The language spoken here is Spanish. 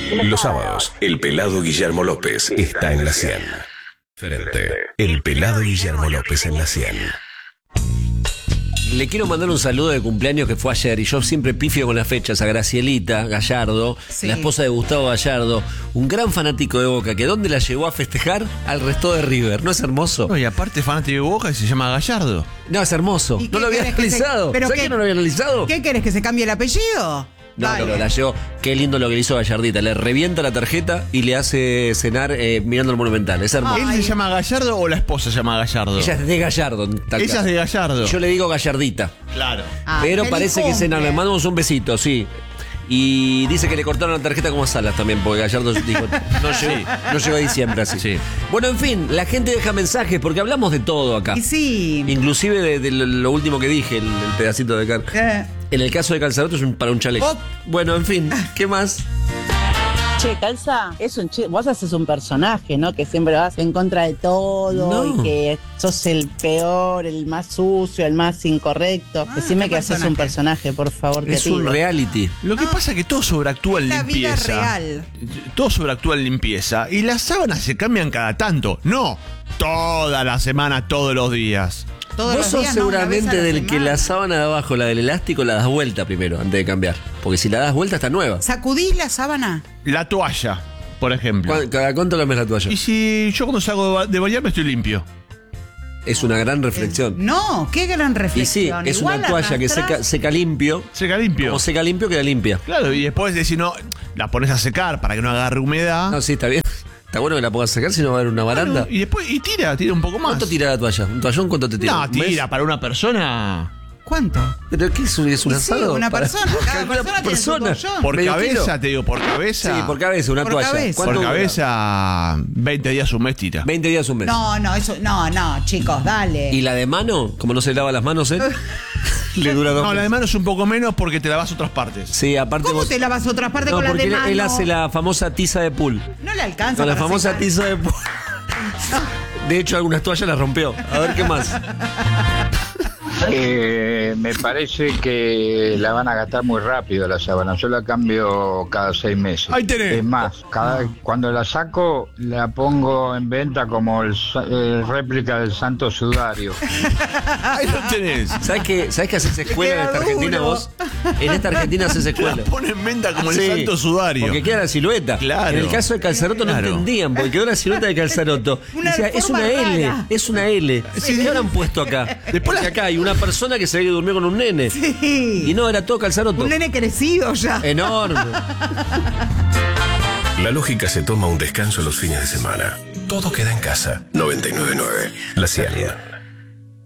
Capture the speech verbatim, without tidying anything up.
Los sábados, el pelado Guillermo López está en la cien. Frente, el pelado Guillermo López en la cien. Le quiero mandar un saludo de cumpleaños que fue ayer y yo siempre pifio con las fechas a Gracielita Gallardo, sí. La esposa de Gustavo Gallardo, un gran fanático de Boca que ¿dónde la llevó a festejar? Al resto de River. ¿No es hermoso? No, y aparte fanático de Boca y se llama Gallardo. No, es hermoso. No lo había analizado. Se... ¿Sabes que no lo había analizado? ¿Qué querés, que se cambie el apellido? No, Dale. pero la llevó. Qué lindo lo que le hizo Gallardita. Le revienta la tarjeta y le hace cenar eh, mirando el Monumental. Es hermoso. ¿Él se llama Gallardo o la esposa se llama Gallardo? Ella es de Gallardo. Ella es de Gallardo. Yo le digo Gallardita. Claro. Ah, pero parece que cenar. Le mandamos un besito, sí. Y dice que le cortaron la tarjeta como a Salas también, porque Gallardo dijo, no llegó, no llegó a diciembre así. Sí. Bueno, en fin, la gente deja mensajes porque hablamos de todo acá. Y sí. Inclusive de, de lo último que dije, el, el pedacito de carne. Eh. En el caso de Calzaroto es un, para un chaleco. Oh. Bueno, en fin, ¿qué más? Che, Calza, es un che, vos haces un personaje, ¿no? Que siempre vas en contra de todo no. y que sos el peor, el más sucio, el más incorrecto. Ah, Decime que personaje? haces un personaje, por favor. Es te un pido. reality. Lo que ah. pasa es que todo sobreactúa en La limpieza. vida real. Todo sobreactúa en limpieza. Y las sábanas se cambian cada tanto. No, toda la semana, todos los días. Todos Vos sos días, seguramente no, del semana. que la sábana de abajo, la del elástico, la das vuelta primero, antes de cambiar. Porque si la das vuelta está nueva. ¿Sacudís la sábana? La toalla, por ejemplo. ¿Cada cuánto cambias la toalla? Y si yo cuando salgo de bañarme estoy limpio. Es una gran reflexión. No, qué gran reflexión. Y sí, es Igual una toalla que seca, seca limpio. Seca limpio. Como seca limpio, queda limpia. Claro, y después de si no, la pones a secar para que no agarre humedad. No, sí, está bien. Está bueno que la pongas a secar si no va a haber una baranda. Bueno, y después, y tira, tira un poco más. ¿Cuánto tira la toalla? ¿Un toallón cuánto te tira? No, tira para una persona. ¿Cuánto? ¿Pero qué es un, es un asado? Sí, una para... persona. Cada persona, persona. Tiene su por cabeza, kilo. Te digo, por cabeza. Sí, por cabeza, una por toalla. Cabeza. Por cabeza, veinte días un mes tira. veinte días un mes. No, no, eso, no, no, chicos, dale. ¿Y la de mano? Como no se lava las manos, ¿eh? Le dura dos No, meses. La de mano es un poco menos porque te lavas otras partes. Sí, aparte. ¿Cómo vos... te lavas otras partes no, con la de él, mano? él hace la famosa tiza de pool. No le alcanza. Con la para famosa secar. tiza de pool. De hecho, algunas toallas las rompió. A ver qué más. Eh, me parece que la van a gastar muy rápido la sábana. Yo la cambio cada seis meses. Ahí tenés. Es más, cada, cuando la saco la pongo en venta como el, el réplica del Santo Sudario. Ahí lo tenés. ¿Sabes qué, ¿Sabes qué haces escuela en esta Argentina vos? En esta Argentina haces escuela. La ponen en venta como sí, el Santo Sudario. Porque queda la silueta. Claro. En el caso de Calzaroto claro. no entendían, porque quedó la silueta de Calzaroto. Una decía, es una L, rara. es una L. Sí, ¿qué habrán puesto acá? Después acá hay una persona que se ve que durmió con un nene. Sí. Y no, era todo Calzaroto. Un nene crecido ya. Enorme. La lógica se toma un descanso los fines de semana. Todo queda en casa. noventa y nueve punto nueve. La cien.